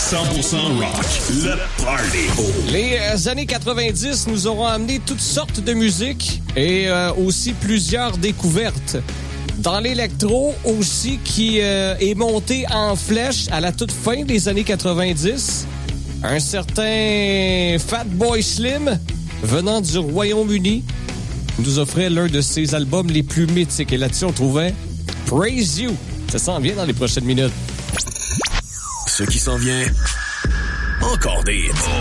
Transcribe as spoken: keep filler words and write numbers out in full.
cent pour cent rock, le party. Les euh, années quatre-vingt-dix nous auront amené toutes sortes de musique et euh, aussi plusieurs découvertes. Dans l'électro aussi, qui euh, est monté en flèche à la toute fin des années quatre-vingt-dix, un certain Fatboy Slim, venant du Royaume-Uni, nous offrait l'un de ses albums les plus mythiques. Et là-dessus, on trouvait Praise You. Ça s'en vient dans les prochaines minutes. Ce qui s'en vient, encore des hits.